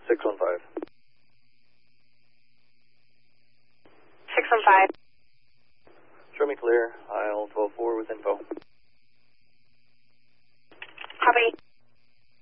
615. 615. Show me clear, aisle 12-4 with info.